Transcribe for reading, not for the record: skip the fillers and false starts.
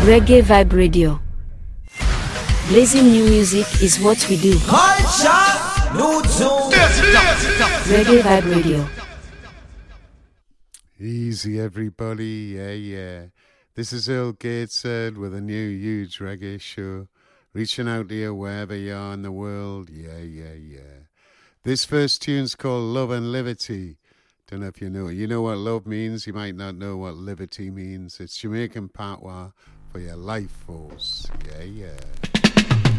Reggae Vibe Radio. Blazing new music is what we do. Reggae Vibe Radio. Easy, everybody. Yeah. This is Earl Gateshead with a new huge reggae show. Reaching out to you wherever you are in the world. Yeah. This first tune's called Love and Liberty. Don't know if you know it. You know what love means. You might not know what liberty means. It's Jamaican patois for your life force. Yeah.